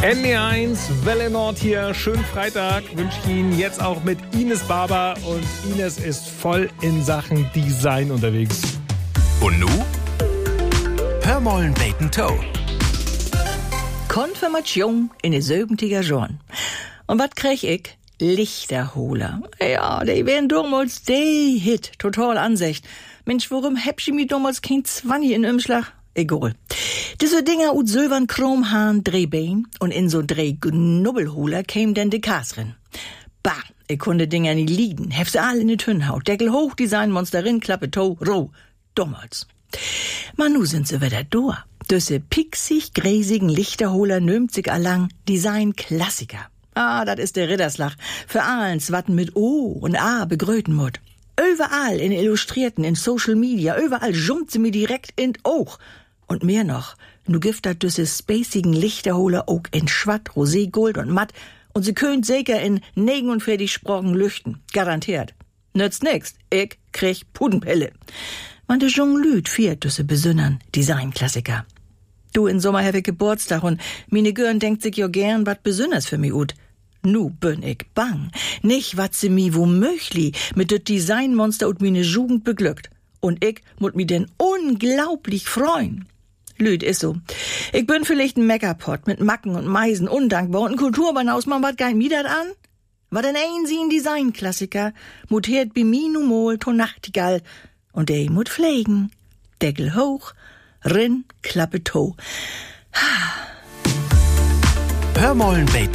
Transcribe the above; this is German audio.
NDR1, Welle Nord hier. Schönen Freitag wünsche ich Ihnen jetzt auch mit Ines Barber. Und Ines ist voll in Sachen Design unterwegs. Und nu? Hör mollen Bacon Toe. Konfirmation in de 70er Jahren. Und wat krieg ich? Lichterholer. Ja, die wären damals der Hit. Total Ansicht. Mensch, warum hab ich mir damals kein 20 in Umschlag? Egal. Diese Dinger ut silbern Chromhahn Drehbein und in so Drehknubbelholer käm denn de Kasrin. Bah, ich konnte Dinger nie liegen. Hef sie all in de Tünnhaut. Deckel hoch, Designmonsterin, Klappe to, roh. Damals. Man, nu sind sie wieder da. Düsse pixig gräsigen Lichterholer nömt sich allang Design-Klassiker. Ah, dat is der Ritterslach. Für allens watten mit O und A begröten mut. Überall in Illustrierten, in Social Media, überall jumpt sie mir direkt in Oog. Und mehr noch, nu gift dat düsse spacigen Lichterholer auch in Schwatt, Rosé, Gold und Matt. Und sie könnt sicher in 49 Sprachen lüchten. Garantiert. Nützt nix. Ich krieg Pudenpille. Man de Jonglüt viert düsse besünnern Designklassiker. Du, in Sommer hab ich Geburtstag und mine Görn denkt sich jo gern wat Besünners für mi ut. Nu bin ich bang. Nicht wat sie mi womöglich mit de Designmonster und mine Jugend beglückt. Und ich mut mi denn unglaublich freuen. Lüd is so. Ich bin vielleicht ein Meckerpot mit Macken und Meisen, undankbar und ein Kulturbanhaus, man wat gein mi dat an? Wat denn ein sie ein Designklassiker, mut hört bi mi nu mol to Nachtigall und der mut pflegen. Deckel hoch, rin, Klappe to. Hör mollen Bacon